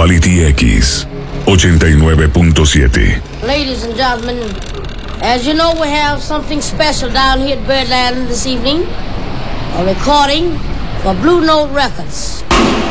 Reality X 89.7. Ladies and gentlemen, as you know, we have something special down here at Birdland this evening. A recording for Blue Note Records.